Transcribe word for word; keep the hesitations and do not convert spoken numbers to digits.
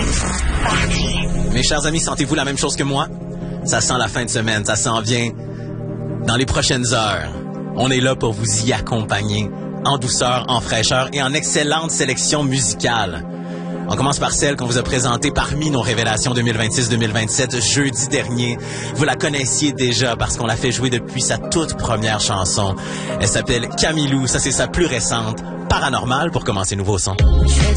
Mes chers amis, sentez-vous la même chose que moi? Ça sent la fin de semaine, ça s'en vient dans les prochaines heures. On est là pour vous y accompagner en douceur, en fraîcheur et en excellente sélection musicale. On commence par celle qu'on vous a présentée parmi nos révélations deux mille vingt-six deux mille vingt-sept jeudi dernier. Vous la connaissiez déjà parce qu'on l'a fait jouer depuis sa toute première chanson. Elle s'appelle Camilou, ça c'est sa plus récente, Paranormal, pour commencer nouveau son.